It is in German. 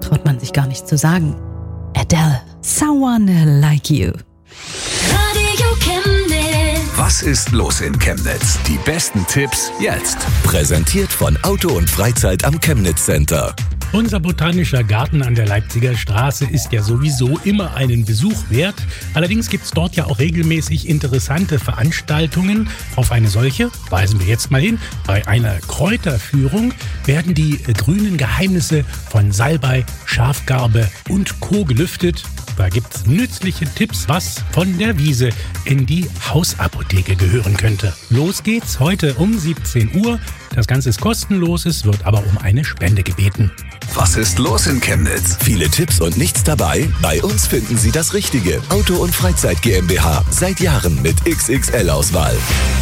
traut man sich gar nicht zu sagen. Adele, Someone Like You. Radio Chemnitz. Was ist los in Chemnitz? Die besten Tipps jetzt. Präsentiert von Auto und Freizeit am Chemnitz Center. Unser botanischer Garten an der Leipziger Straße ist ja sowieso immer einen Besuch wert. Allerdings gibt es dort ja auch regelmäßig interessante Veranstaltungen. Auf eine solche weisen wir jetzt mal hin. Bei einer Kräuterführung werden die grünen Geheimnisse von Salbei, Schafgarbe und Co. gelüftet. Da gibt es nützliche Tipps, was von der Wiese in die Hausapotheke gehören könnte. Los geht's heute um 17 Uhr. Das Ganze ist kostenlos, es wird aber um eine Spende gebeten. Was ist los in Chemnitz? Viele Tipps und nichts dabei? Bei uns finden Sie das Richtige. Auto und Freizeit GmbH. Seit Jahren mit XXL-Auswahl.